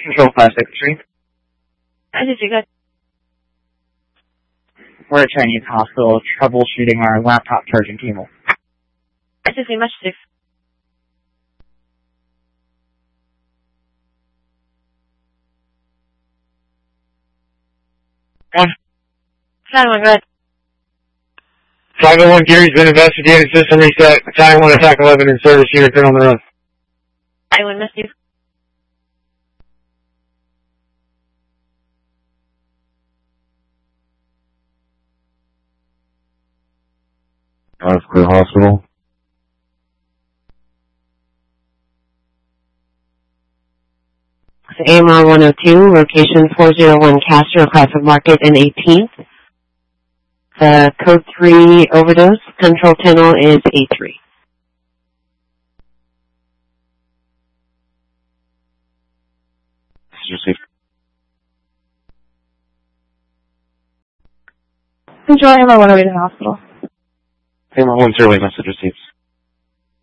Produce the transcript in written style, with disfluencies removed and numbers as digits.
Control 563. We're at Chinese Hospital troubleshooting our laptop charging cable. Go ahead. 501 Gary's been investigated, system reset, Battalion 1 Attack 11 in service, unit been on the run. I would miss you. Clear Hospital. AMR 102, location 401 Castro, Classic Market and 18th. The code 3 overdose, control channel is A3. Control AMR 108 in the hospital. AMR 108, message received.